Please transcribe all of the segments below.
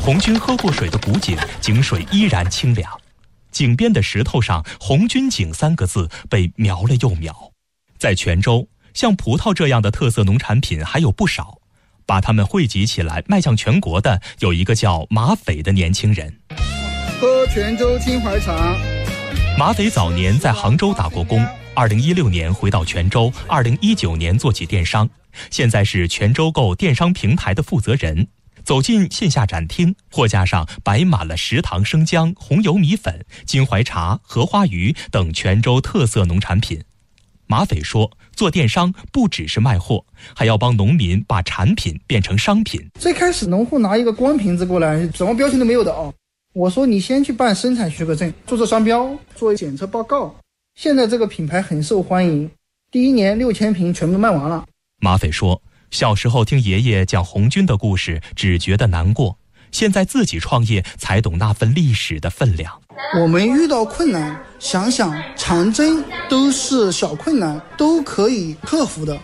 红军喝过水的古井，井水依然清凉。井边的石头上“红军井”3个字被描了又描。在泉州，像葡萄这样的特色农产品还有不少，把它们汇集起来卖向全国的有一个叫马匪的年轻人。 喝泉州青槐茶。 马匪早年在杭州打过工，2016年回到泉州，2019年做起电商，现在是泉州购电商平台的负责人。走进线下展厅，货架上摆满了食堂生姜、红油米粉、金槐茶、荷花鱼等泉州特色农产品。马匪说，做电商不只是卖货，还要帮农民把产品变成商品。 最开始农户拿一个光瓶子过来，什么标签都没有的哦。我说你先去办生产许可证，注册商标，做检测报告。现在这个品牌很受欢迎，第1年6000瓶全部卖完了。 马匪说，小时候听爷爷讲红军的故事，只觉得难过，现在自己创业才懂那份历史的分量。 我们遇到困难，想想长征都是小困难，都可以克服的。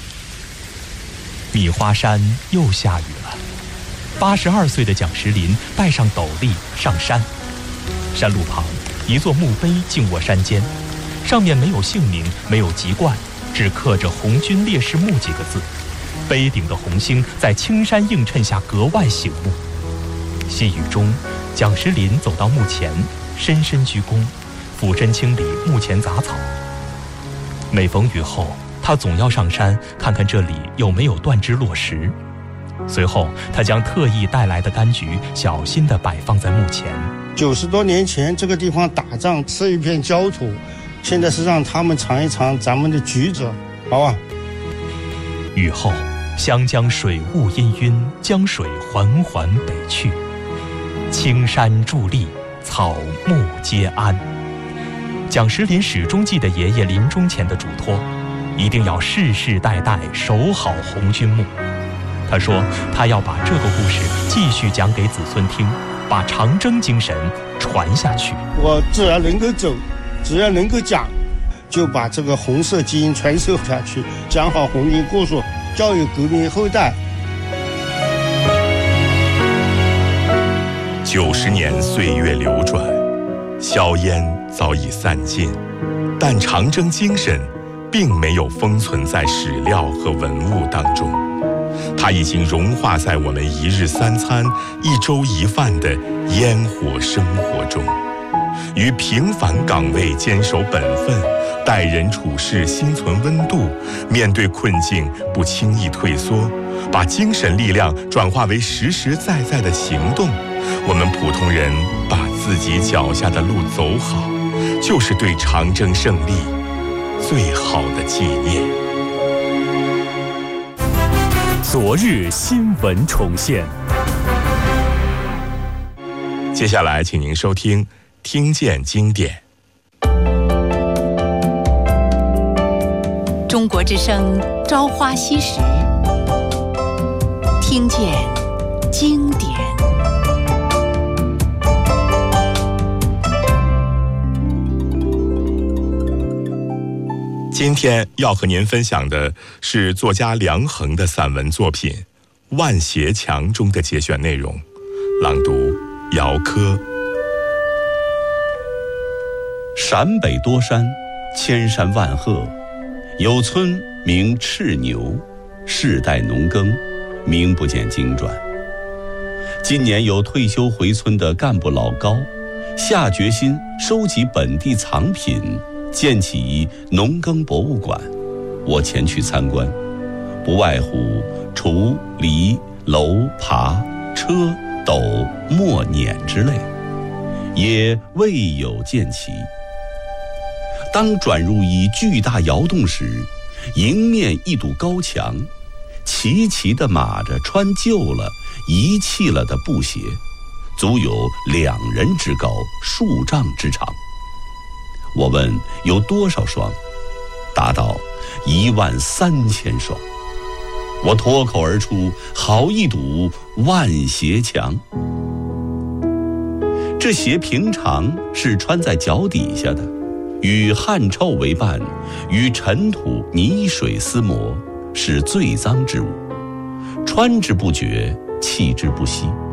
米花山又下雨了，82岁的蒋石林带上斗笠上山。山路旁，一座墓碑静卧山间，上面没有姓名，没有籍贯，只刻着红军烈士墓几个字。碑顶的红星在青山映衬下格外醒目。细雨中，蒋石林走到墓前，深深鞠躬，俯身清理墓前杂草。每逢雨后，他总要上山看看这里有没有断枝落石。随后，他将特意带来的柑橘小心地摆放在墓前。 90多年前，这个地方打仗是一片焦土，现在是让他们尝一尝咱们的橘子，好吧？ 雨后，湘江水雾氤氲，江水缓缓北去，青山伫立，草木皆安。蒋石林始终记得爷爷临终前的嘱托，一定要世世代代守好红军墓。他说，他要把这个故事继续讲给子孙听，把长征精神传下去。 我只要能够走，只要能够讲，就把这个红色基因传授下去，讲好红军故事，教育革命后代。 90年岁月流转，硝烟早已散尽，但长征精神并没有封存在史料和文物当中，它已经融化在我们1日3餐、1周1饭的烟火生活中。于平凡岗位坚守本分，待人处事心存温度，面对困境不轻易退缩，把精神力量转化为实实在在的行动。我们普通人把自己脚下的路走好，就是对长征胜利最好的纪念。 昨日新闻重现。 接下来请您收听听见经典。 中国之声朝花夕拾，听见经典。 今天要和您分享的是作家梁衡的散文作品《万斜墙》中的节选内容，朗读姚科。 陕北多山，千山万壑，有村名赤牛，世代农耕，名不见经传。今年有退休回村的干部老高，下决心收集本地藏品，建起农耕博物馆。我前去参观，不外乎锄、犁、篓、耙、车、斗、磨、碾之类，也未有见齐。当转入一巨大窑洞时，迎面一堵高墙，齐齐地码着穿旧了、遗弃了的布鞋，足有2人之高，数丈之长。我问有多少双，答道13000双。我脱口而出：好一堵万斜墙！这鞋平常是穿在脚底下的，与汗臭为伴，与尘土泥水厮磨，是最脏之物。穿之不觉，弃之不惜，